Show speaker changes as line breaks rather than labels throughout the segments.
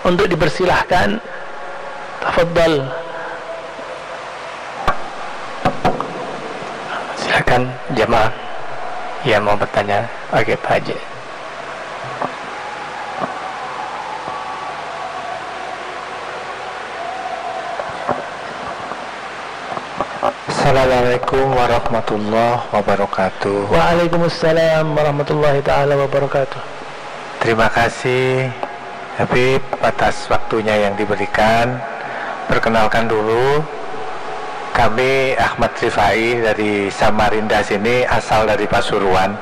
untuk dipersilahkan. Tafadhal. Silakan jemaah yang mau bertanya. Oke, Pak Haji.
Assalamualaikum warahmatullahi wabarakatuh.
Waalaikumsalam warahmatullahi ta'ala wabarakatuh.
Terima kasih Habib atas waktunya yang diberikan. Perkenalkan dulu, kami Ahmad Rifai dari Samarinda sini, asal dari Pasuruan.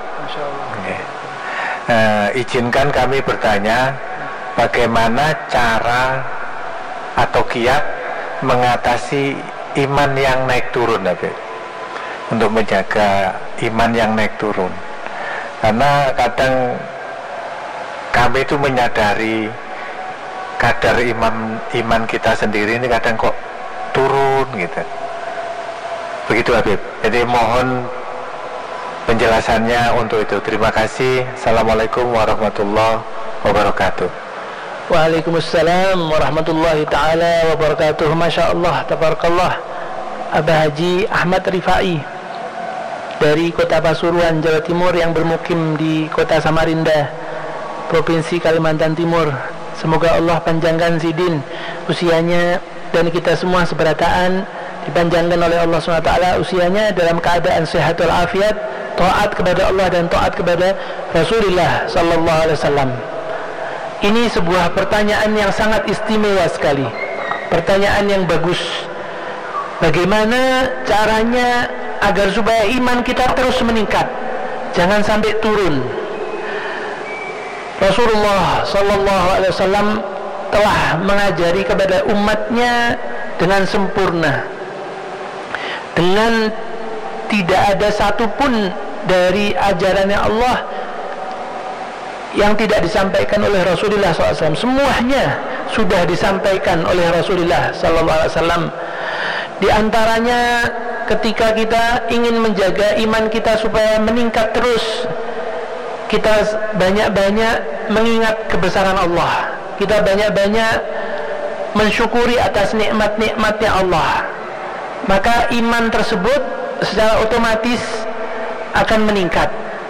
Izinkan kami bertanya, bagaimana cara atau kiat mengatasi iman yang naik turun, Habib, untuk menjaga iman yang naik turun. Karena kadang kami itu menyadari kadar iman kita sendiri ini kadang kok turun gitu. Begitu, Habib. Jadi mohon penjelasannya untuk itu. Terima kasih. Assalamualaikum warahmatullahi wabarakatuh.
Waalaikumsalam warahmatullahi ta'ala wabarakatuh. Masya Allah, tabarakallah. Abah Haji Ahmad Rifai dari kota Pasuruan, Jawa Timur, yang bermukim di kota Samarinda, Provinsi Kalimantan Timur. Semoga Allah panjangkan sidin usianya, dan kita semua seberataan dipanjangkan oleh Allah SWT usianya dalam keadaan sehat walafiat, taat kepada Allah dan taat kepada Rasulullah sallallahu alaihi wasallam. Ini sebuah pertanyaan yang sangat istimewa sekali, pertanyaan yang bagus. Bagaimana caranya agar supaya iman kita terus meningkat, jangan sampai turun? Rasulullah sallallahu alaihi wasallam telah mengajari kepada umatnya dengan sempurna, dengan tidak ada satupun dari ajarannya Allah yang tidak disampaikan oleh Rasulullah SAW. Semuanya sudah disampaikan oleh Rasulullah SAW. Di antaranya, ketika kita ingin menjaga iman kita supaya meningkat terus, kita banyak-banyak mengingat kebesaran Allah, kita banyak-banyak mensyukuri atas nikmat-nikmatnya Allah, maka iman tersebut secara otomatis akan meningkat.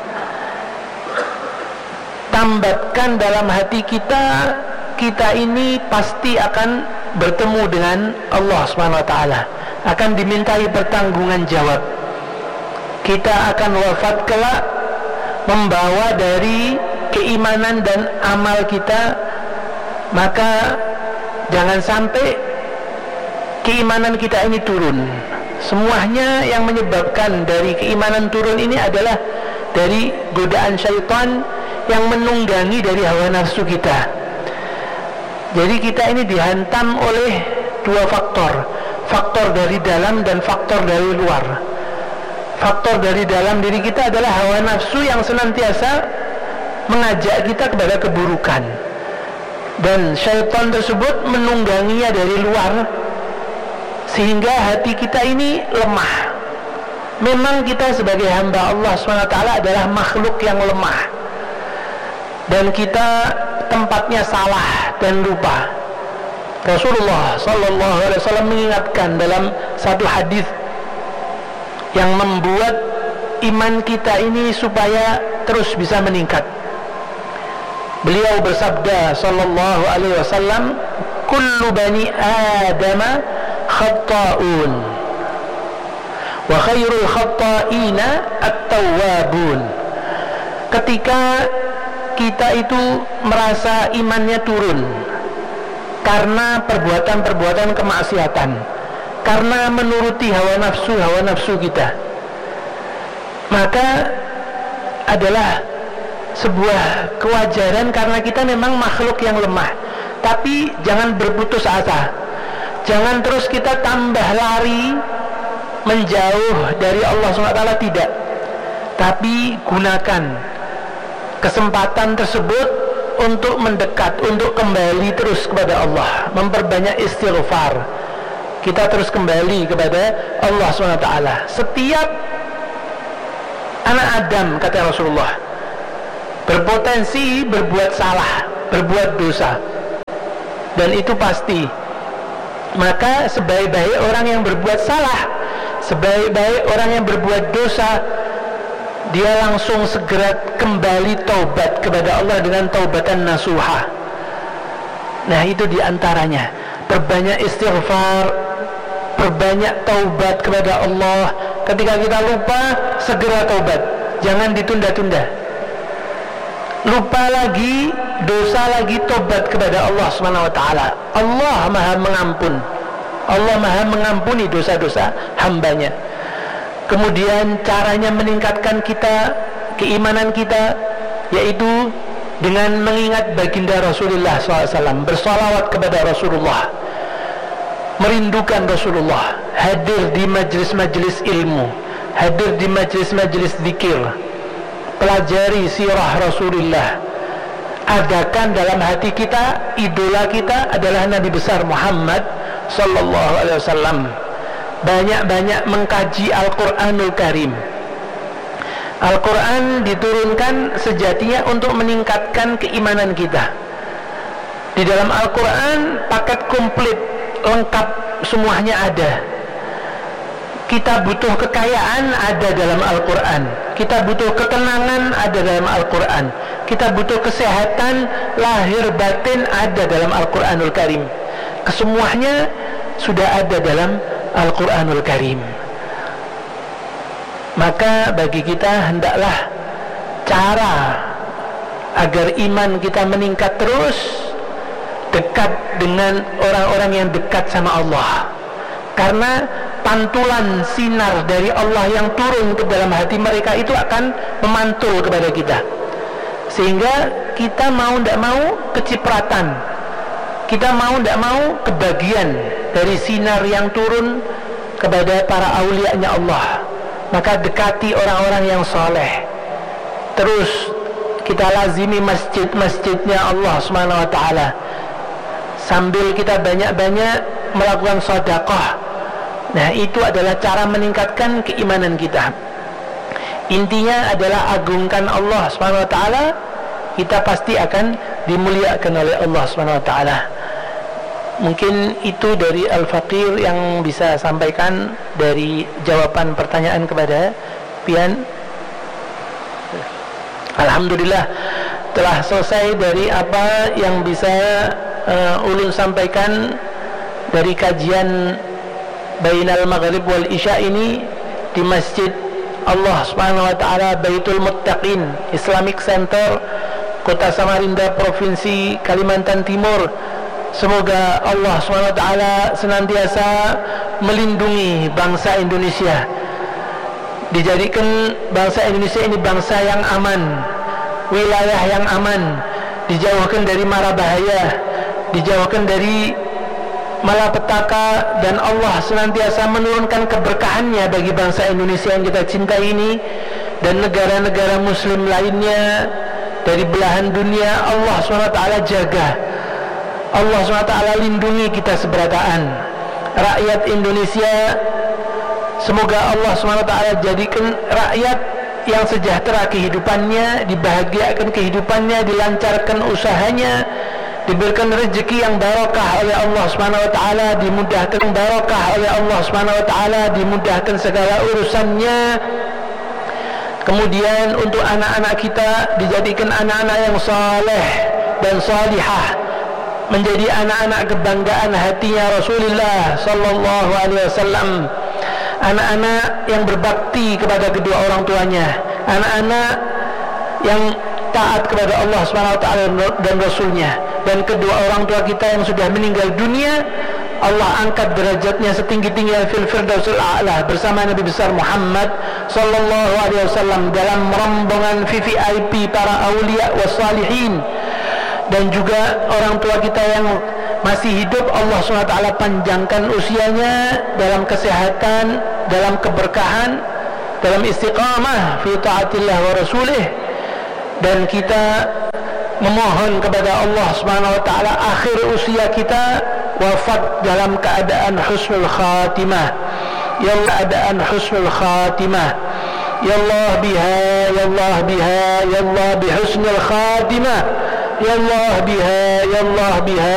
Tambatkan dalam hati kita, kita ini pasti akan bertemu dengan Allah SWT, akan dimintai pertanggungan jawab. Kita akan wafat kelak membawa dari keimanan dan amal kita, maka jangan sampai keimanan kita ini turun. Semuanya yang menyebabkan dari keimanan turun ini adalah dari godaan syaitan yang menunggangi dari hawa nafsu kita. Jadi kita ini dihantam oleh dua faktor, faktor dari dalam dan faktor dari luar. Faktor dari dalam diri kita adalah hawa nafsu yang senantiasa mengajak kita kepada keburukan, dan syaitan tersebut menungganginya dari luar, sehingga hati kita ini lemah. Memang kita sebagai hamba Allah SWT adalah makhluk yang lemah, dan kita tempatnya salah dan lupa. Rasulullah sallallahu alaihi wasallam mengingatkan dalam satu hadis yang membuat iman kita ini supaya terus bisa meningkat. Beliau bersabda sallallahu alaihi wasallam, "Kullu bani Adam khata'un wa khairul khata'ina at-tawwabun." Ketika kita itu merasa imannya turun karena perbuatan-perbuatan kemaksiatan, karena menuruti hawa nafsu kita, maka adalah sebuah kewajaran karena kita memang makhluk yang lemah. Tapi jangan berputus asa, jangan terus kita tambah lari menjauh dari Allah SWT, tidak. Tapi gunakan kesempatan tersebut untuk mendekat, untuk kembali terus kepada Allah, memperbanyak istighfar. Kita terus kembali kepada Allah SWT. Setiap anak Adam, kata Rasulullah, berpotensi berbuat salah, berbuat dosa. dan itu pasti. Maka sebaik-baik orang yang berbuat salah, sebaik-baik orang yang berbuat dosa, dia langsung segera kembali taubat kepada Allah dengan taubatan nasuha. Nah, itu diantaranya, perbanyak istighfar, perbanyak taubat kepada Allah. Ketika kita lupa, segera taubat, jangan ditunda-tunda. Lupa lagi, dosa lagi, taubat kepada Allah Subhanahu wa taala. Allah Maha mengampun. Allah Maha mengampuni dosa-dosa hambanya. Kemudian caranya meningkatkan kita, keimanan kita, yaitu dengan mengingat baginda Rasulullah SAW, bersalawat kepada Rasulullah, merindukan Rasulullah, hadir di majlis-majlis ilmu, hadir di majlis-majlis zikir, pelajari sirah Rasulullah. Adakan dalam hati kita, idola kita adalah Nabi besar Muhammad sallallahu alaihi wasallam. Banyak-banyak mengkaji Al-Quranul Karim. Al-Quran diturunkan sejatinya untuk meningkatkan keimanan kita. Di dalam Al-Quran paket komplit, lengkap, semuanya ada. Kita butuh kekayaan, ada dalam Al-Quran. Kita butuh ketenangan, ada dalam Al-Quran. Kita butuh kesehatan lahir batin, ada dalam Al-Quranul Karim. Kesemuanya sudah ada dalam Al-Quranul Karim. Maka bagi kita hendaklah cara agar iman kita meningkat terus, dekat dengan orang-orang yang dekat sama Allah. Karena pantulan sinar dari Allah yang turun ke dalam hati mereka itu akan memantul kepada kita, sehingga kita mau tidak mau kecipratan, kita mau tidak mau kebagian dari sinar yang turun kepada para aulia-Nya Allah. Maka dekati orang-orang yang soleh. Terus kita lazimi masjid-masjidnya Allah Subhanahu wa ta'ala, sambil kita banyak-banyak melakukan sedekah. Nah, itu adalah cara meningkatkan keimanan kita. Intinya adalah agungkan Allah Subhanahu wa ta'ala, kita pasti akan dimuliakan oleh Allah Subhanahu wa ta'ala. Mungkin itu dari Al-Faqir yang bisa sampaikan dari jawaban pertanyaan kepada Pian. Alhamdulillah telah selesai dari apa yang bisa ulun sampaikan dari kajian Bainal Maghrib wal Isya ini di Masjid Allah Subhanahu wa taala Baitul Muttaqin Islamic Center, Kota Samarinda, Provinsi Kalimantan Timur. Semoga Allah SWT senantiasa melindungi bangsa Indonesia, dijadikan bangsa Indonesia ini bangsa yang aman, wilayah yang aman, dijauhkan dari mara bahaya, dijauhkan dari malapetaka, dan Allah senantiasa menurunkan keberkahannya bagi bangsa Indonesia yang kita cintai ini dan negara-negara muslim lainnya dari belahan dunia. Allah SWT jaga, Allah SWT lindungi kita seberataan rakyat Indonesia. Semoga Allah SWT jadikan rakyat yang sejahtera kehidupannya, dibahagiakan kehidupannya, dilancarkan usahanya, diberikan rezeki yang barokah oleh Allah SWT, dimudahkan barokah oleh Allah SWT, dimudahkan segala urusannya. Kemudian untuk anak-anak kita dijadikan anak-anak yang saleh dan salihah, menjadi anak-anak kebanggaan hatinya Rasulullah sallallahu alaihi wasallam, anak-anak yang berbakti kepada kedua orang tuanya, anak-anak yang taat kepada Allah Subhanahu wa taala dan Rasulnya. Dan kedua orang tua kita yang sudah meninggal dunia, Allah angkat derajatnya setinggi-tinggi fil firdausil a'la bersama Nabi besar Muhammad sallallahu alaihi wasallam dalam rombongan VIP para aulia was salihin. Dan juga orang tua kita yang masih hidup, Allah SWT panjangkan usianya dalam kesehatan, dalam keberkahan, dalam istiqamah fi ta'atillah wa rasulih. Dan kita memohon kepada Allah SWT akhir usia kita wafat dalam keadaan husnul khatimah. Ya Allah, keadaan husnul khatimah. Ya Allah biha, ya Allah biha, ya Allah bihusnul khatimah. Ya Allah biha, ya Allah biha.